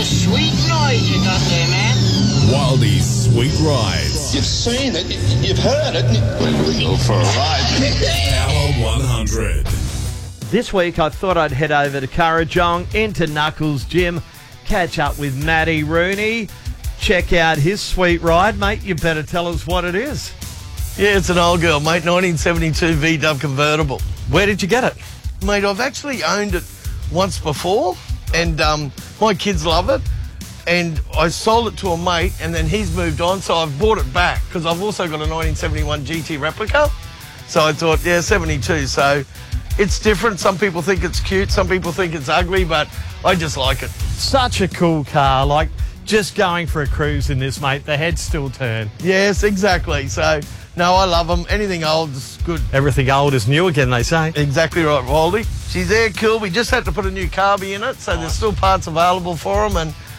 a sweet noise you got there, man. Wildie's Sweet Rides. You've seen it, you've heard it. We go for a ride. Hour 100. This week I thought I'd head over to Currajong into Knuckles Gym, catch up with Matty Rooney, check out his sweet ride. Mate, you better tell us what it is. Yeah, it's an old girl, mate, 1972 VW convertible. Where did you get it? Mate, I've actually owned it once before, and my kids love it. And I sold it to a mate, and then he's moved on, so I've bought it back because I've also got a 1971 GT replica. So I thought, yeah, 72. So it's different. Some people think it's cute, some people think it's ugly, but I just like it. Such a cool car, like just going for a cruise in this, mate. The heads still turn. Yes, exactly. So, no, I love them. Anything old is good. Everything old is new again, they say. Exactly right, Waldy. She's there, cool. We just had to put a new carby in it, so there's still parts available for them, and